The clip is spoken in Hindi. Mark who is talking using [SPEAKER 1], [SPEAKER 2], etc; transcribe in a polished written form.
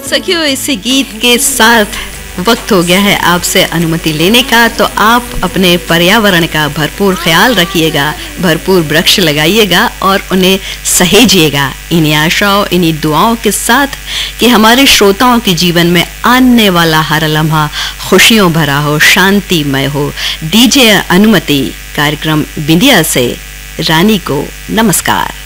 [SPEAKER 1] सखियों, इसी गीत के साथ वक्त हो गया है आपसे अनुमति लेने का। तो आप अपने पर्यावरण का भरपूर ख्याल रखिएगा, भरपूर वृक्ष लगाइएगा और उन्हें सहेजिएगा, इन्हीं आशाओं, इन्हीं दुआओं के साथ कि हमारे श्रोताओं के जीवन में आने वाला हर लम्हा खुशियों भरा हो, शांतिमय हो। दीजिए अनुमति कार्यक्रम बिंदिया से रानी को नमस्कार।